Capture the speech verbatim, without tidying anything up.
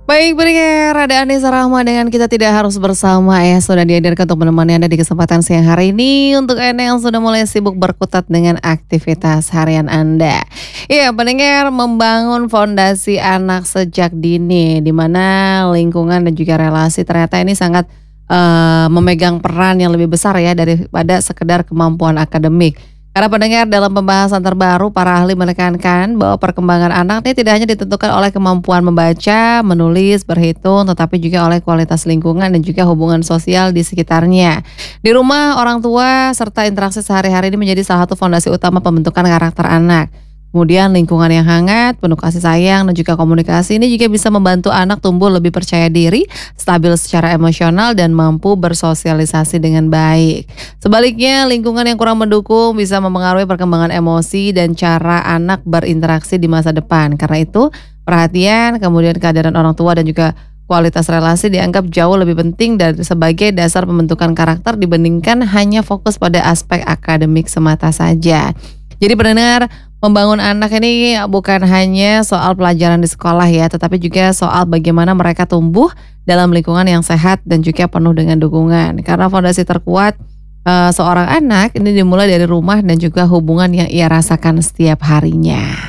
Baik pendengar, ada Anissa Rahma dengan Kita Tidak Harus Bersama ya. Sudah dihadirkan untuk menemani Anda di kesempatan siang hari ini. Untuk Anda yang sudah mulai sibuk berkutat dengan aktivitas harian Anda. Iya pendengar, membangun fondasi anak sejak dini, di mana lingkungan dan juga relasi ternyata ini sangat eh, memegang peran yang lebih besar ya daripada sekedar kemampuan akademik. Karena pendengar, dalam pembahasan terbaru, para ahli menekankan bahwa perkembangan anak ini tidak hanya ditentukan oleh kemampuan membaca, menulis, berhitung, tetapi juga oleh kualitas lingkungan dan juga hubungan sosial di sekitarnya. Di rumah, orang tua serta interaksi sehari-hari ini menjadi salah satu fondasi utama pembentukan karakter anak. Kemudian lingkungan yang hangat, penuh kasih sayang dan juga komunikasi ini juga bisa membantu anak tumbuh lebih percaya diri, stabil secara emosional dan mampu bersosialisasi dengan baik. Sebaliknya, lingkungan yang kurang mendukung bisa mempengaruhi perkembangan emosi dan cara anak berinteraksi di masa depan. Karena itu, perhatian, kemudian kehadiran orang tua dan juga kualitas relasi dianggap jauh lebih penting dan sebagai dasar pembentukan karakter dibandingkan hanya fokus pada aspek akademik semata saja. Jadi pendengar, membangun anak ini bukan hanya soal pelajaran di sekolah ya, tetapi juga soal bagaimana mereka tumbuh dalam lingkungan yang sehat dan juga penuh dengan dukungan. Karena fondasi terkuat uh, seorang anak ini dimulai dari rumah dan juga hubungan yang ia rasakan setiap harinya.